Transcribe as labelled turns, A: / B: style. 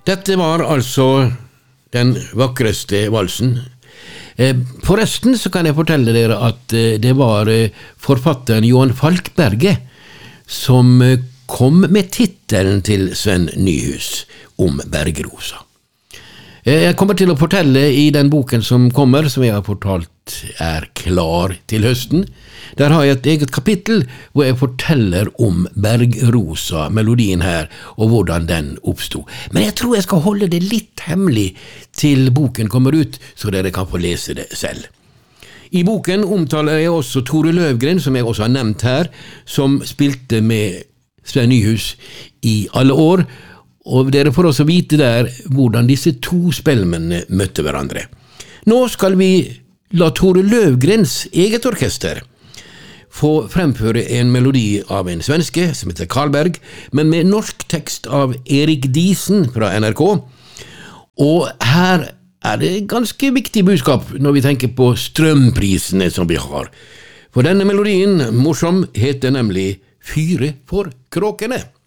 A: Dette var altså den vakreste valsen. Forresten så kan jeg fortelle dere at det var forfatteren Johan Falkberget som kom med titelen til Sven Nyhus om Bergerosa. Jeg kommer til å fortelle i den boken som kommer, som jeg har fortalt klar til høsten. Der har jeg et eget kapittel hvor jeg forteller om Bergerosa, melodien her, og hvordan den oppstod. Men jeg tror jeg skal holde det litt hemmelig til boken kommer ut, så dere kan få lese det selv. I boken omtaler jeg også Tore Løvgren, som jeg også har nevnt her, som spilte med Sven Nyhus i alle år, og dere får også vite der hvordan disse to spellemennene møtte hverandre. Nå skal vi la Tore Løvgrens eget orkester få fremføre en melodi av en svenske som heter Karlberg, men med norsk tekst av Erik Diesen fra NRK. Og her det ganske viktig budskap når vi tenker på strømprisene som vi har. For denne melodien, morsom, heter nemlig Fyre for kråkene.